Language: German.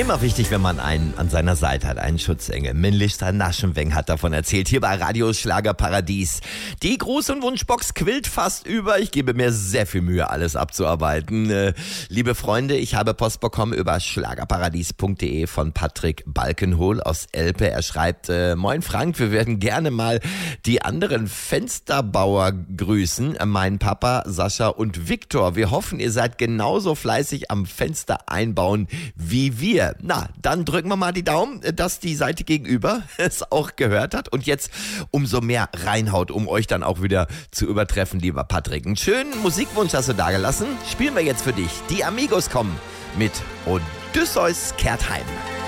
Immer wichtig, wenn man einen an seiner Seite hat, einen Schutzengel. Minister Naschenweng hat davon erzählt, hier bei Radio Schlagerparadies. Die Gruß- und Wunschbox quillt fast über. Ich gebe mir sehr viel Mühe, alles abzuarbeiten. Liebe Freunde, ich habe Post bekommen über schlagerparadies.de von Patrick Balkenhol aus Elpe. Er schreibt, Moin Frank, wir werden gerne mal die anderen Fensterbauer grüßen. Mein Papa, Sascha und Viktor. Wir hoffen, ihr seid genauso fleißig am Fenster einbauen wie wir. Na, dann drücken wir mal die Daumen, dass die Seite gegenüber es auch gehört hat und jetzt umso mehr reinhaut, um euch dann auch wieder zu übertreffen, lieber Patrick. Einen schönen Musikwunsch hast du da gelassen. Spielen wir jetzt für dich. Die Amigos kommen mit Odysseus kehrt heim.